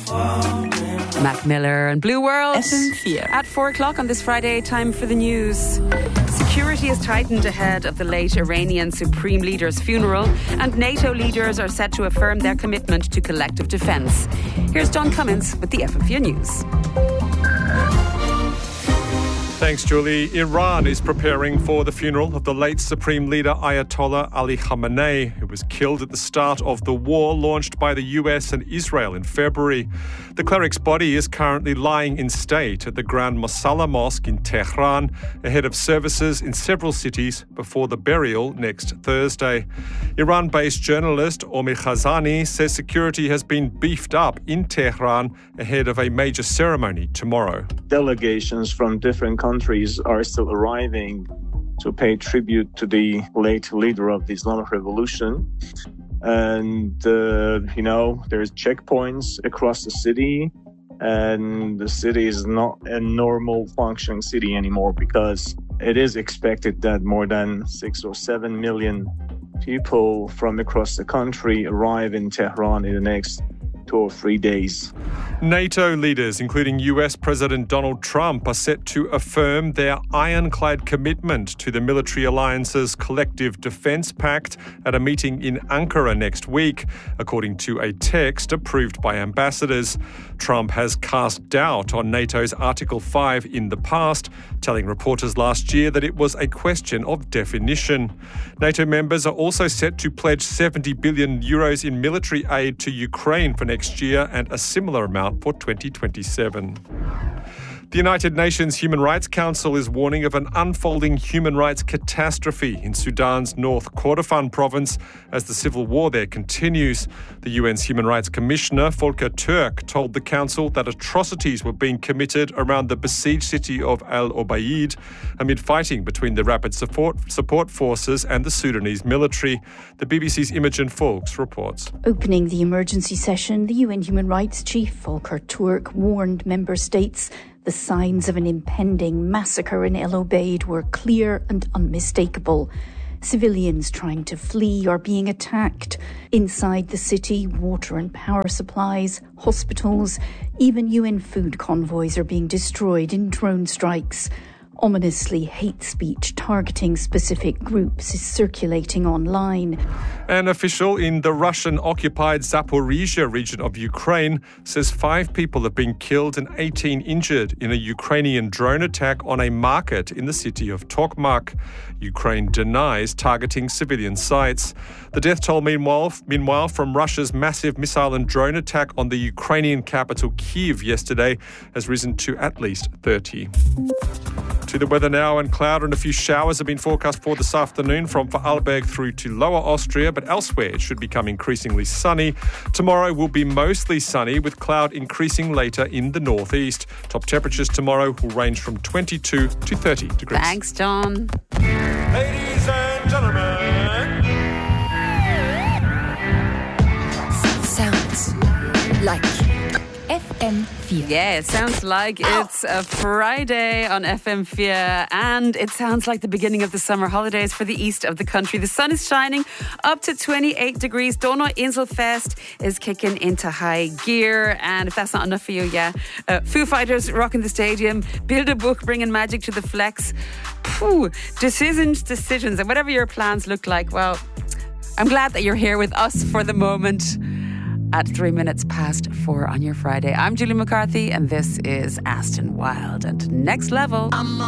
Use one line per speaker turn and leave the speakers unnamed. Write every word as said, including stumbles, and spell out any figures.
Mac Miller and Blue World
F M four.
At four o'clock on this Friday. Time for the news. Security has tightened ahead of the late Iranian Supreme Leader's funeral, and NATO leaders are set to affirm their commitment to collective defence. Here's John Cummins with the F M four News.
Thanks, Julie. Iran is preparing for the funeral of the late Supreme Leader Ayatollah Ali Khamenei, who was killed at the start of the war launched by the U S and Israel in February. The cleric's body is currently lying in state at the Grand Mosalla Mosque in Tehran, ahead of services in several cities before the burial next Thursday. Iran-based journalist Omer Khazani says security has been beefed up in Tehran ahead of a major ceremony tomorrow.
Delegations from different countries are still arriving to pay tribute to the late leader of the Islamic Revolution. And, uh, you know, there's checkpoints across the city, and the city is not a normal functioning city anymore because it is expected that more than six or seven million people from across the country arrive in Tehran in the next two or three days.
NATO leaders, including U S President Donald Trump, are set to affirm their ironclad commitment to the military alliance's collective defence pact at a meeting in Ankara next week, according to a text approved by ambassadors. Trump has cast doubt on NATO's Article five in the past, telling reporters last year that it was a question of definition. NATO members are also set to pledge seventy billion euros in military aid to Ukraine for next year and a similar amount for twenty twenty-seven. The United Nations Human Rights Council is warning of an unfolding human rights catastrophe in Sudan's North Kordofan province as the civil war there continues. The U N's Human Rights Commissioner, Volker Turk, told the council that atrocities were being committed around the besieged city of Al Obeid amid fighting between the Rapid Support, support Forces and the Sudanese military. The B B C's Imogen Folks reports.
Opening the emergency session, the U N Human Rights Chief, Volker Turk, warned member states the signs of an impending massacre in El Obeid were clear and unmistakable. Civilians trying to flee are being attacked. Inside the city, water and power supplies, hospitals, even U N food convoys are being destroyed in drone strikes. Ominously, hate speech targeting specific groups is circulating online.
An official in the Russian-occupied Zaporizhia region of Ukraine says five people have been killed and eighteen injured in a Ukrainian drone attack on a market in the city of Tokmak. Ukraine denies targeting civilian sites. The death toll, meanwhile, meanwhile, from Russia's massive missile and drone attack on the Ukrainian capital Kyiv yesterday has risen to at least thirty. To the weather now, and cloud and a few showers have been forecast for this afternoon from Vorarlberg through to Lower Austria, but elsewhere it should become increasingly sunny. Tomorrow will be mostly sunny with cloud increasing later in the northeast. Top temperatures tomorrow will range from twenty-two to thirty degrees.
Thanks, John.
Ladies and gentlemen.
Sounds like F M four.
Yeah, it sounds like it's a Friday on F M four, and it sounds like the beginning of the summer holidays for the east of the country. The sun is shining up to twenty-eight degrees. Donauinselfest is kicking into high gear, and if that's not enough for you, yeah, uh, Foo Fighters rocking the stadium, Bilderbuch bringing magic to the flex. Phew, decisions, decisions, and whatever your plans look like, well, I'm glad that you're here with us for the moment. At three minutes past four on your Friday. I'm Julie McCarthy, and this is Aston Wild and Next Level.
I'm